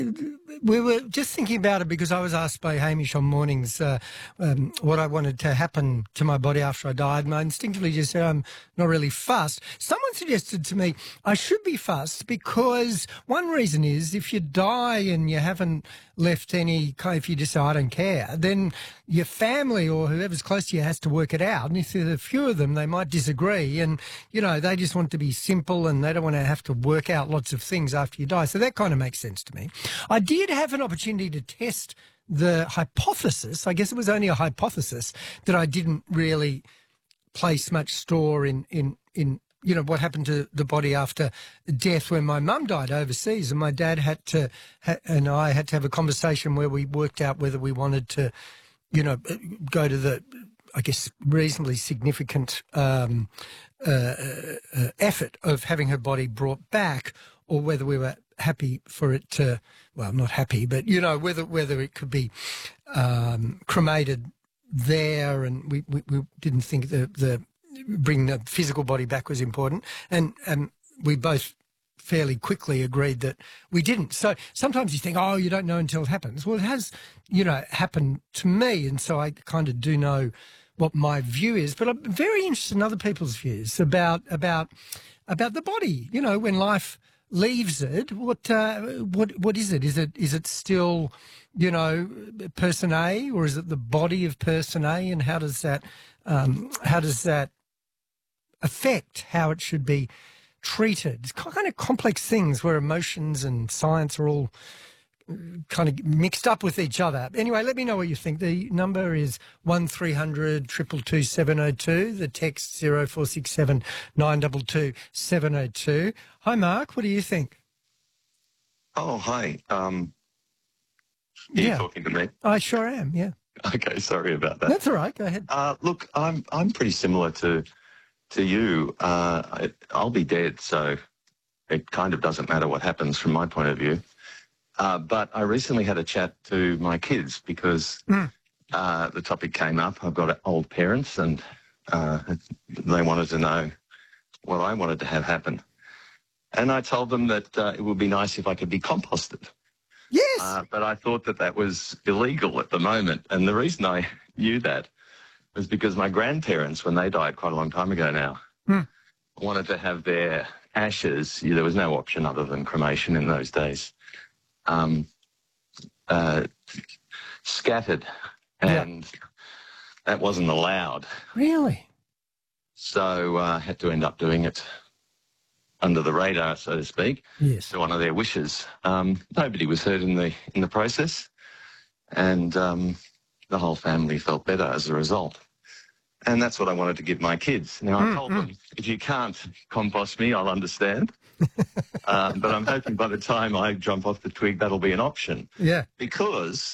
We were just thinking about it because I was asked by Hamish on mornings what I wanted to happen to my body after I died, and I instinctively just said I'm not really fussed. Someone suggested to me I should be fussed because one reason is if you die and you haven't left any, if you just say I don't care, then your family or whoever's close to you has to work it out. And if there's a few of them, they might disagree and, they just want to be simple and they don't want to have to work out lots of things after you die. So that kind of makes sense to me. I did have an opportunity to test the hypothesis. I guess it was only a hypothesis that I didn't really place much store in what happened to the body after death when my mum died overseas, and my dad and I had to have a conversation where we worked out whether we wanted to, go to the, I guess, reasonably significant effort of having her body brought back, or whether we were happy for it to, well, not happy, but, whether it could be cremated there, and we didn't think the bringing the physical body back was important, and we both fairly quickly agreed that we didn't. So sometimes you think, oh, you don't know until it happens. Well, it has, happened to me, and so I kind of do know what my view is, but I'm very interested in other people's views about the body. When life leaves it, what is it? Is it still, person A, or is it the body of person A? And how does that affect how it should be treated? It's kind of complex things where emotions and science are all kind of mixed up with each other. Anyway, let me know what you think. The number is 1300 222 702. The text 0467 922 702. Hi, Mark. What do you think? Oh, hi. You're talking to me? I sure am, yeah. Okay, sorry about that. That's all right. Go ahead. Look, I'm pretty similar to you. I'll be dead, so it kind of doesn't matter what happens from my point of view. But I recently had a chat to my kids because the topic came up. I've got old parents, and they wanted to know what I wanted to have happen. And I told them that it would be nice if I could be composted. Yes. But I thought that was illegal at the moment. And the reason I knew that was because my grandparents, when they died quite a long time ago now, wanted to have their ashes, there was no option other than cremation in those days, scattered, and that wasn't allowed. Really? So I had to end up doing it under the radar, so to speak. Yes. To one of their wishes. Nobody was hurt in the process, and the whole family felt better as a result. And that's what I wanted to give my kids. Now, I told them, if you can't compost me, I'll understand. But I'm hoping by the time I jump off the twig, that'll be an option. Yeah. Because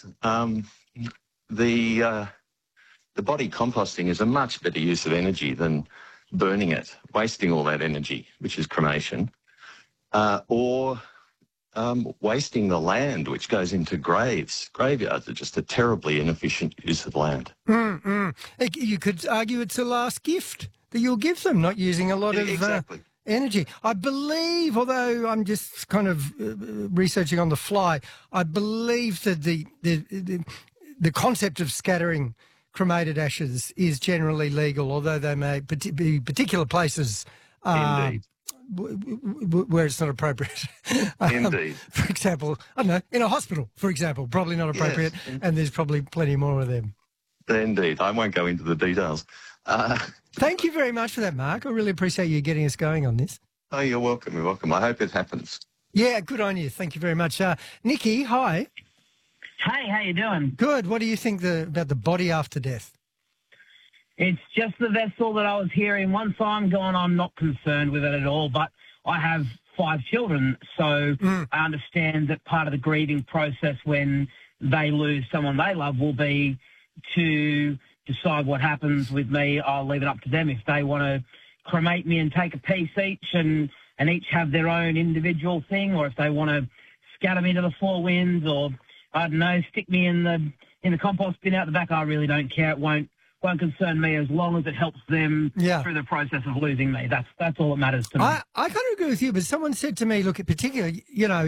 the body composting is a much better use of energy than burning it, wasting all that energy, which is cremation, or wasting the land, which goes into graves. Graveyards are just a terribly inefficient use of land. You could argue it's a last gift that you'll give them, not using a lot of energy. I believe, although I'm just kind of researching on the fly, I believe that the concept of scattering cremated ashes is generally legal, although they may be particular places Indeed. Where it's not appropriate. Indeed. For example, I don't know, in a hospital, for example, probably not appropriate, and there's probably plenty more of them. Indeed. I won't go into the details. Thank you very much for that, Mark. I really appreciate you getting us going on this. Oh, you're welcome. You're welcome. I hope it happens. Yeah, good on you. Thank you very much. Nikki, hi. Hey, how you doing? Good. What do you think about the body after death? It's just the vessel that I was hearing. Once I'm gone, I'm not concerned with it at all, but I have 5 children, so I understand that part of the grieving process when they lose someone they love will be to decide what happens with me. I'll leave it up to them if they want to cremate me and take a piece each and each have their own individual thing, or if they want to scatter me to the 4 winds, or, I don't know, stick me in the compost bin out the back. I really don't care. It won't concern me as long as it helps them through the process of losing me. That's all that matters to me. I kind of agree with you, but someone said to me, look, particularly,